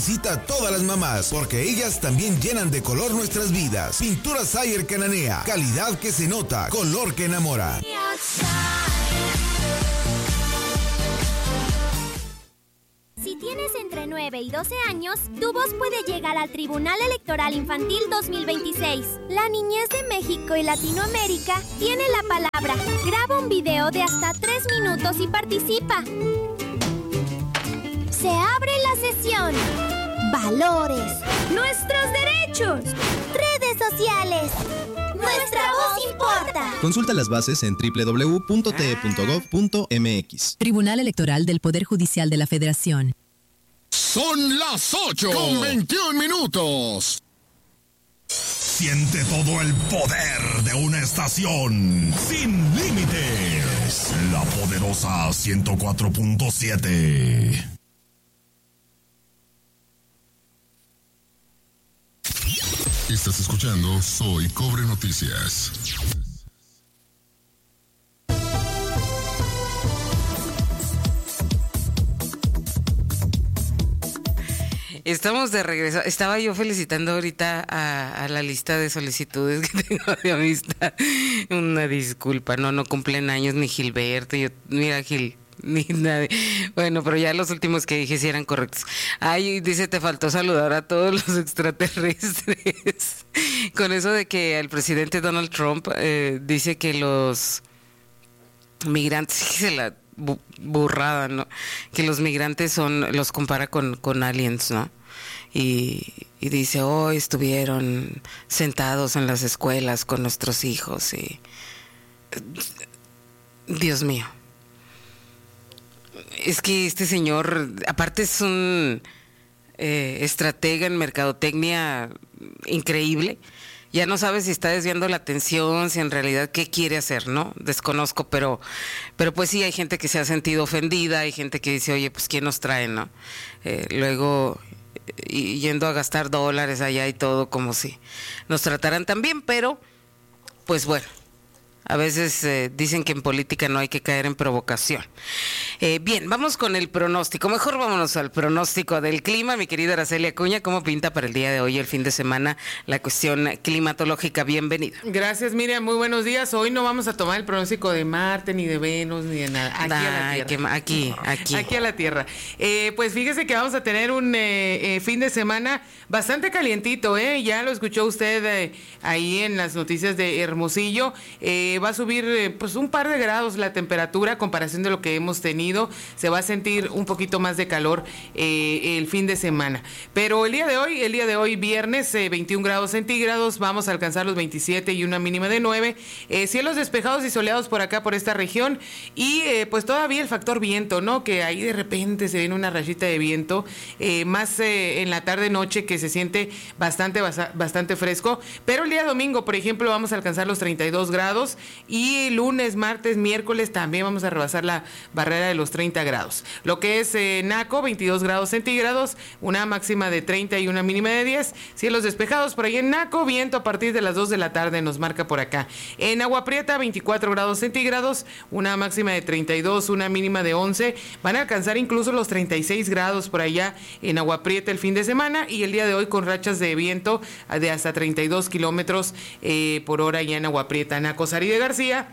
Cita a todas las mamás, porque ellas también llenan de color nuestras vidas. Pintura Sayer Cananea, calidad que se nota, color que enamora. Si tienes entre 9 y 12 años, tu voz puede llegar al Tribunal Electoral Infantil 2026. La niñez de México y Latinoamérica tiene la palabra. Graba un video de hasta 3 minutos y participa. Se abre la sesión. Valores. Nuestros derechos. Redes sociales. Nuestra voz importa. Consulta las bases en www.te.gov.mx. Tribunal Electoral del Poder Judicial de la Federación. Son las 8:21. Siente todo el poder de una estación sin límites. La poderosa 104.7. Estás escuchando Soy Cobre Noticias. Estamos de regreso. Estaba yo felicitando ahorita a la lista de solicitudes que tengo de amistad. Una disculpa, no cumplen años ni Gilberto. Mira, Gil, ni nadie. Bueno, pero ya los últimos que dije sí eran correctos. Ay, dice, te faltó saludar a todos los extraterrestres. Con eso de que el presidente Donald Trump dice que los migrantes, fíjese la burrada, ¿no? Que los migrantes los compara con aliens, ¿no? Y dice, estuvieron sentados en las escuelas con nuestros hijos y... Dios mío. Es que este señor, aparte es un estratega en mercadotecnia increíble. Ya no sabe si está desviando la atención, si en realidad qué quiere hacer, ¿no? Desconozco, pero pues sí, hay gente que se ha sentido ofendida, hay gente que dice, oye, pues ¿quién nos trae, no? Luego yendo a gastar dólares allá y todo, como si nos trataran tan bien, pero pues bueno. A veces dicen que en política no hay que caer en provocación. Bien, vamos con el pronóstico. Mejor vámonos al pronóstico del clima. Mi querida Araceli Acuña, ¿cómo pinta para el día de hoy, el fin de semana, la cuestión climatológica? Bienvenida. Gracias, Miriam. Muy buenos días. Hoy no vamos a tomar el pronóstico de Marte, ni de Venus, ni de nada. Aquí a la Tierra. Aquí a la Tierra. Pues fíjese que vamos a tener un fin de semana bastante calientito, ¿eh? Ya lo escuchó usted ahí en las noticias de Hermosillo. Va a subir pues un par de grados la temperatura a comparación de lo que hemos tenido. Se va a sentir un poquito más de calor el fin de semana. Pero el día de hoy viernes, 21 grados centígrados, vamos a alcanzar los 27 y una mínima de 9. Cielos despejados y soleados por acá, por esta región. Y pues todavía el factor viento, ¿no? Que ahí de repente se viene una rayita de viento, más en la tarde-noche, que se siente bastante fresco. Pero el día domingo, por ejemplo, vamos a alcanzar los 32 grados. Y lunes, martes, miércoles también vamos a rebasar la barrera de los 30 grados. Lo que es Naco, 22 grados centígrados, una máxima de 30 y una mínima de 10. Cielos despejados por ahí en Naco, viento a partir de las 2 de la tarde nos marca por acá. En Agua Prieta, 24 grados centígrados, una máxima de 32, una mínima de 11. Van a alcanzar incluso los 36 grados por allá en Agua Prieta el fin de semana, y el día de hoy con rachas de viento de hasta 32 kilómetros por hora ya en Agua Prieta. Nacosari de García,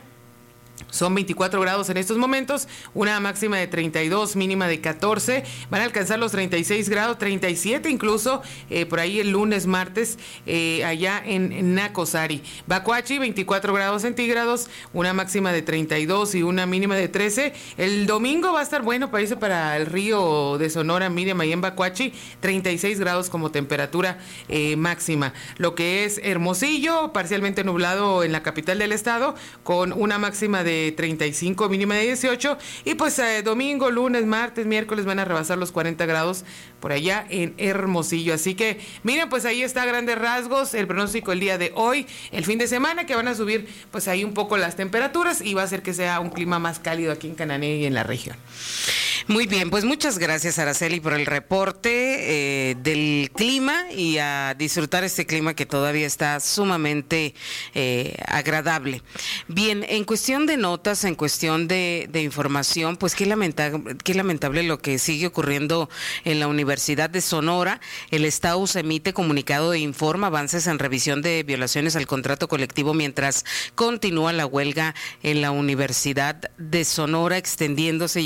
son 24 grados en estos momentos, una máxima de 32, mínima de 14, van a alcanzar los 36 grados, 37 incluso, por ahí el lunes, martes, allá en Nacosari. Bacuachi, 24 grados centígrados, una máxima de 32 y una mínima de 13. El domingo va a estar bueno, parece, para el río de Sonora, Miriam, ahí en Bacuachi, 36 grados como temperatura máxima. Lo que es Hermosillo, parcialmente nublado en la capital del estado, con una máxima de 35, mínima de 18, y pues domingo, lunes, martes, miércoles van a rebasar los 40 grados por allá en Hermosillo. Así que miren, pues ahí está a grandes rasgos el pronóstico el día de hoy, el fin de semana, que van a subir pues ahí un poco las temperaturas y va a hacer que sea un clima más cálido aquí en Cananea y en la región. Muy bien, pues muchas gracias, Araceli, por el reporte del clima y a disfrutar este clima que todavía está sumamente agradable. Bien, en cuestión de notas, en cuestión de información, pues qué lamentable lo que sigue ocurriendo en la Universidad de Sonora. El STAUS emite comunicado e informa avances en revisión de violaciones al contrato colectivo mientras continúa la huelga en la Universidad de Sonora, extendiéndose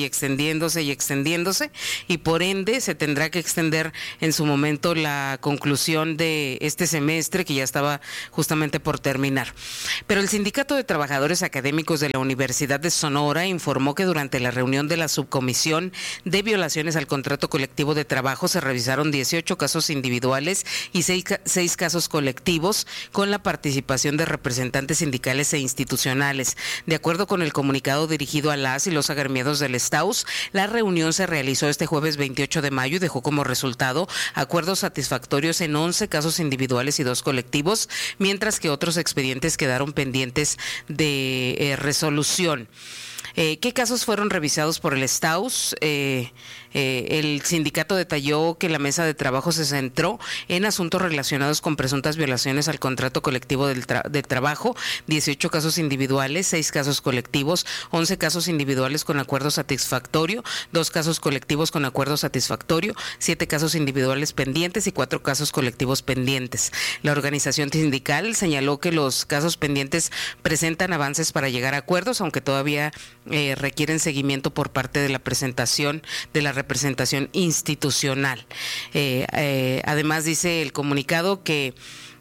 y por ende se tendrá que extender en su momento la conclusión de este semestre que ya estaba justamente por terminar. Pero el Sindicato de Trabajadores Académicos de la Universidad de Sonora informó que durante la reunión de la Subcomisión de Violaciones al Contrato Colectivo de Trabajo se revisaron 18 casos individuales y 6 casos colectivos con la participación de representantes sindicales e institucionales. De acuerdo con el comunicado dirigido a las y los agremiados del STAUS, la reunión se realizó este jueves 28 de mayo y dejó como resultado acuerdos satisfactorios en 11 casos individuales y 2 colectivos, mientras que otros expedientes quedaron pendientes de resolución. ¿Qué casos fueron revisados por el STAUS? El sindicato detalló que la mesa de trabajo se centró en asuntos relacionados con presuntas violaciones al contrato colectivo de trabajo, 18 casos individuales, 6 casos colectivos, 11 casos individuales con acuerdo satisfactorio, 2 casos colectivos con acuerdo satisfactorio, 7 casos individuales pendientes y 4 casos colectivos pendientes. La organización sindical señaló que los casos pendientes presentan avances para llegar a acuerdos, aunque todavía requieren seguimiento por parte de la representación institucional. Además dice el comunicado que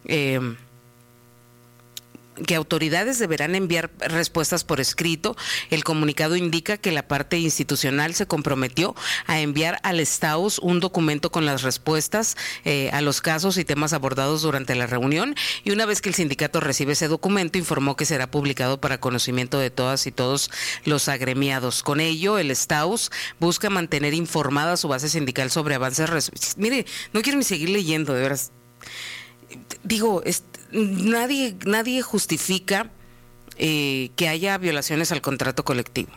autoridades deberán enviar respuestas por escrito. El comunicado indica que la parte institucional se comprometió a enviar al STAUS un documento con las respuestas a los casos y temas abordados durante la reunión, y una vez que el sindicato recibe ese documento, informó que será publicado para conocimiento de todas y todos los agremiados. Con ello, el STAUS busca mantener informada a su base sindical sobre avances. Mire, no quiero ni seguir leyendo, de veras. Digo, nadie justifica que haya violaciones al contrato colectivo.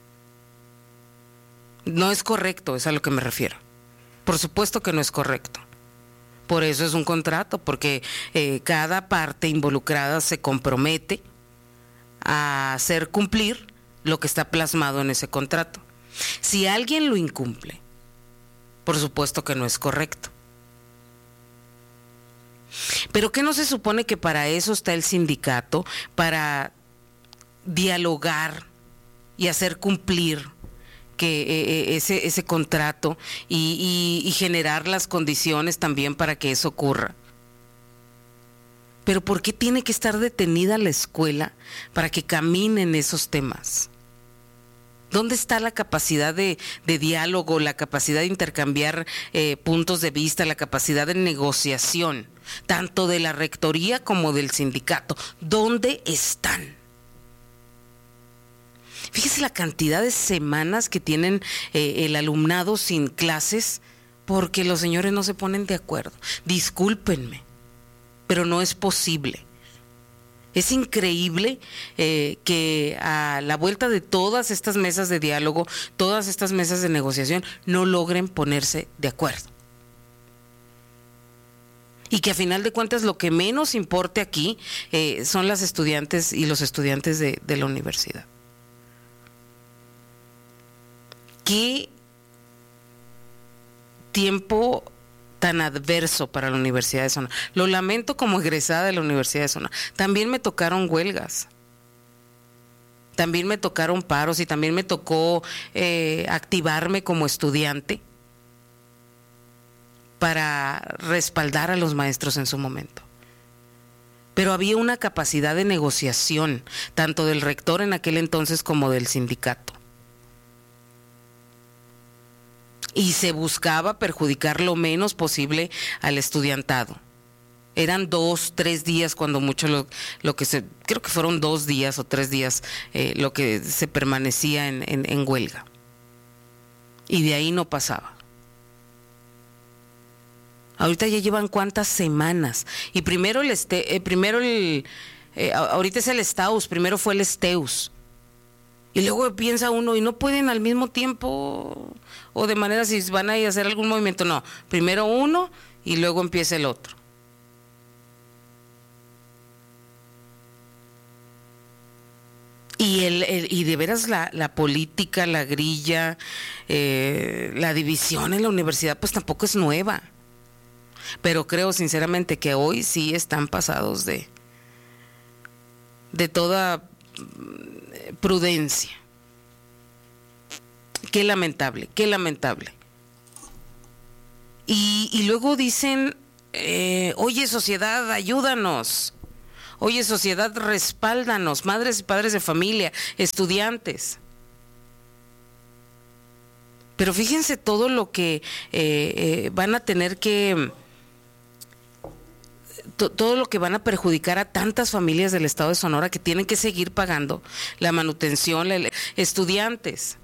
No es correcto, es a lo que me refiero. Por supuesto que no es correcto. Por eso es un contrato, porque cada parte involucrada se compromete a hacer cumplir lo que está plasmado en ese contrato. Si alguien lo incumple, por supuesto que no es correcto. Pero ¿qué no se supone que para eso está el sindicato? Para dialogar y hacer cumplir que ese contrato y generar las condiciones también para que eso ocurra. Pero ¿por qué tiene que estar detenida la escuela para que caminen esos temas? ¿Dónde está la capacidad de diálogo, la capacidad de intercambiar puntos de vista, la capacidad de negociación, tanto de la rectoría como del sindicato? ¿Dónde están? Fíjese la cantidad de semanas que tienen el alumnado sin clases porque los señores no se ponen de acuerdo. Discúlpenme, pero no es posible. Es increíble que a la vuelta de todas estas mesas de diálogo, todas estas mesas de negociación, no logren ponerse de acuerdo. Y que a final de cuentas lo que menos importe aquí son las estudiantes y los estudiantes de la universidad. ¿Qué tiempo tan adverso para la Universidad de Sonora? Lo lamento como egresada de la Universidad de Sonora. También me tocaron huelgas, también me tocaron paros y también me tocó activarme como estudiante para respaldar a los maestros en su momento. Pero había una capacidad de negociación, tanto del rector en aquel entonces como del sindicato. Y se buscaba perjudicar lo menos posible al estudiantado. Eran 2, 3 días cuando mucho lo que se, creo que fueron 2 días o 3 días lo que se permanecía en huelga. Y de ahí no pasaba. Ahorita ya llevan cuántas semanas. Y primero ahorita es el STAUS, primero fue el STEUS. Y luego piensa uno, ¿y no pueden al mismo tiempo? O de manera, si van a hacer algún movimiento, no. Primero uno y luego empieza el otro. Y de veras la política, la grilla, la división en la universidad, pues tampoco es nueva. Pero creo sinceramente que hoy sí están pasados de toda prudencia. Qué lamentable, qué lamentable. Y luego dicen, oye, sociedad, ayúdanos. Oye, sociedad, respáldanos, madres y padres de familia, estudiantes. Pero fíjense todo lo que van a tener que... todo lo que van a perjudicar a tantas familias del estado de Sonora que tienen que seguir pagando la manutención, estudiantes.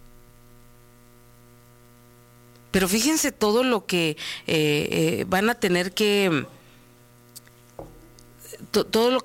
Pero fíjense todo lo que van a tener que... todo lo que